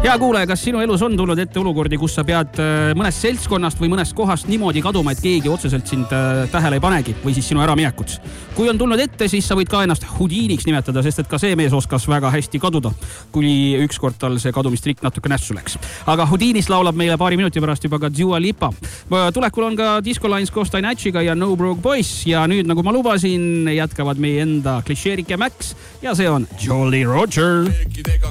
Hea kuulaja, kas sinu elus on tulnud ette olukordi, kus sa pead mõnest seltskonnast või mõnest kohast niimoodi kaduma, et keegi otseselt sind tähele ei panegi või siis sinu äraminekuts? Kui on tulnud ette, siis sa võid ka ennast Houdiniks nimetada, sest et ka see mees oskas väga hästi kaduda, kuni ükskord tal see kadumistrik natuke nässu läks. Aga Houdinis laulab meile paari minuti pärast juba ka Dua Lipa. Tulekul on ka Disco Lines koos Dynachiga ja No Broke Boys ja nüüd, nagu ma lubasin, jätkavad meie enda klišeerik ja Max ja see on Jolly Roger.